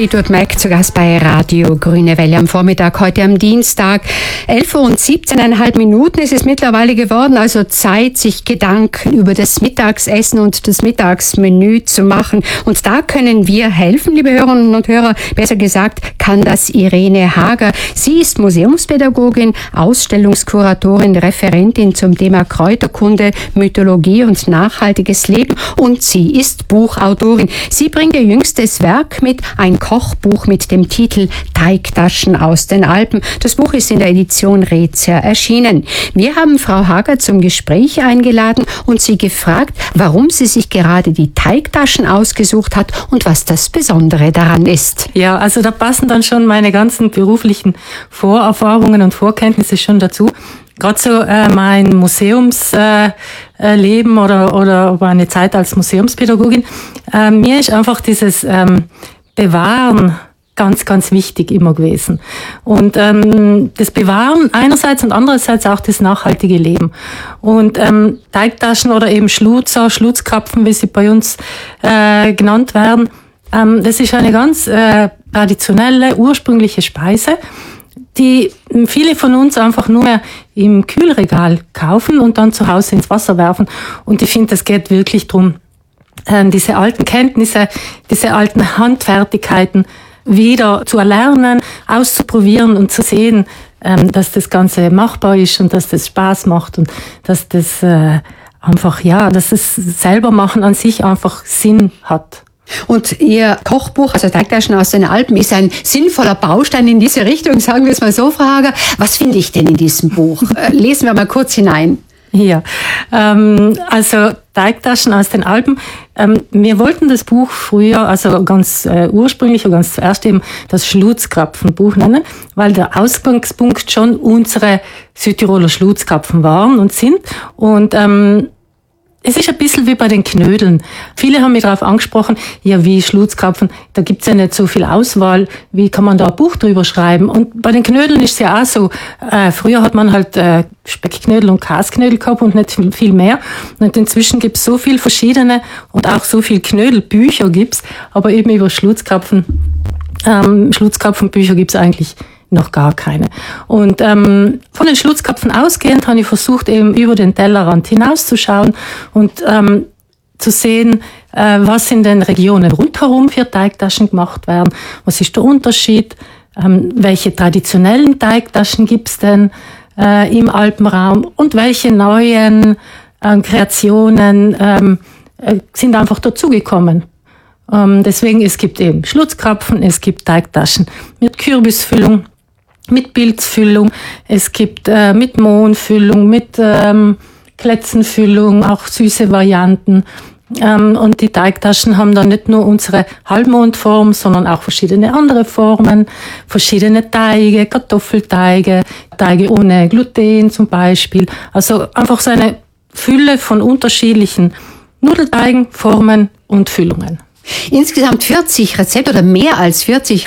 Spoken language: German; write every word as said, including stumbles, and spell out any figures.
Fleetwood Mac zu Gast bei Radio Grüne Welle am Vormittag, heute am Dienstag. elf Uhr und siebzehneinhalb Minuten ist es mittlerweile geworden, also Zeit, sich Gedanken über das Mittagsessen und das Mittagsmenü zu machen. Und da können wir helfen, liebe Hörerinnen und Hörer. Besser gesagt, kann das Irene Hager. Sie ist Museumspädagogin, Ausstellungskuratorin, Referentin zum Thema Kräuterkunde, Mythologie und nachhaltiges Leben. Und sie ist Buchautorin. Sie bringt ihr jüngstes Werk mit, ein Kochbuch mit dem Titel Teigtaschen aus den Alpen. Das Buch ist in der Edition Rezia erschienen. Wir haben Frau Hager zum Gespräch eingeladen und sie gefragt, warum sie sich gerade die Teigtaschen ausgesucht hat und was das Besondere daran ist. Ja, also da passen dann schon meine ganzen beruflichen Vorerfahrungen und Vorkenntnisse schon dazu. Gerade so äh, mein Museumsleben äh, Leben oder oder meine Zeit als Museumspädagogin, äh, mir ist einfach dieses ähm, Bewahren ganz, ganz wichtig immer gewesen. Und ähm, das Bewahren einerseits und andererseits auch das nachhaltige Leben. Und ähm, Teigtaschen oder eben Schluzer, Schlutzkrapfen, wie sie bei uns äh, genannt werden, ähm, das ist eine ganz äh, traditionelle, ursprüngliche Speise, die viele von uns einfach nur im Kühlregal kaufen und dann zu Hause ins Wasser werfen. Und ich finde, es geht wirklich darum, diese alten Kenntnisse, diese alten Handfertigkeiten wieder zu erlernen, auszuprobieren und zu sehen, dass das Ganze machbar ist und dass das Spaß macht und dass das einfach, ja, dass das selber machen an sich einfach Sinn hat. Und Ihr Kochbuch, also Teigtaschen aus den Alpen, ist ein sinnvoller Baustein in diese Richtung, sagen wir es mal so, Frau Hager. Was finde ich denn in diesem Buch? Lesen wir mal kurz hinein. Ja, ähm, also Teigtaschen aus den Alpen. Ähm, wir wollten das Buch früher, also ganz äh, ursprünglich und ganz zuerst eben das Schlutzkrapfenbuch nennen, weil der Ausgangspunkt schon unsere Südtiroler Schlutzkrapfen waren und sind. Und ähm, es ist ein bisschen wie bei den Knödeln. Viele haben mich darauf angesprochen, ja, wie Schlutzkrapfen, da gibt's ja nicht so viel Auswahl, wie kann man da ein Buch drüber schreiben? Und bei den Knödeln ist es ja auch so, äh, früher hat man halt äh, Speckknödel und Kasknödel gehabt und nicht viel mehr. Und inzwischen gibt's so viel verschiedene und auch so viel Knödelbücher gibt's, aber eben über Schlutzkrapfen, ähm, Schlutzkrapfenbücher gibt's eigentlich noch gar keine. Und ähm, von den Schlutzkrapfen ausgehend habe ich versucht, eben über den Tellerrand hinauszuschauen und ähm, zu sehen, äh, was in den Regionen rundherum für Teigtaschen gemacht werden, was ist der Unterschied, ähm, welche traditionellen Teigtaschen gibt's denn äh, im Alpenraum und welche neuen äh, Kreationen ähm, äh, sind einfach dazugekommen. Ähm, deswegen, es gibt eben Schlutzkrapfen, es gibt Teigtaschen mit Kürbisfüllung, mit Pilzfüllung, es gibt äh, mit Mohnfüllung, mit ähm, Kletzenfüllung, auch süße Varianten. Ähm, und die Teigtaschen haben dann nicht nur unsere Halbmondform, sondern auch verschiedene andere Formen, verschiedene Teige, Kartoffelteige, Teige ohne Gluten zum Beispiel. Also einfach so eine Fülle von unterschiedlichen Nudelteigen, Formen und Füllungen. Insgesamt vierzig Rezepte oder mehr als vierzig